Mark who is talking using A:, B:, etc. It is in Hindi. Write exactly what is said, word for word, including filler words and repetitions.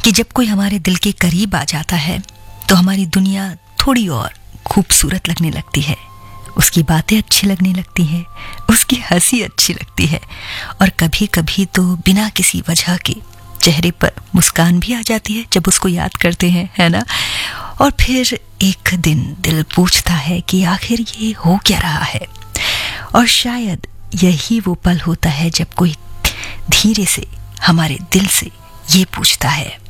A: कि जब कोई हमारे दिल के करीब आ जाता है तो हमारी दुनिया थोड़ी और खूबसूरत लगने लगती है। उसकी बातें अच्छी लगने लगती हैं, उसकी हंसी अच्छी लगती है, और कभी कभी तो बिना किसी वजह के चेहरे पर मुस्कान भी आ जाती है जब उसको याद करते हैं, है ना। और फिर एक दिन दिल पूछता है कि आखिर ये हो क्या रहा है, और शायद यही वो पल होता है जब कोई धीरे से हमारे दिल से ये पूछता है।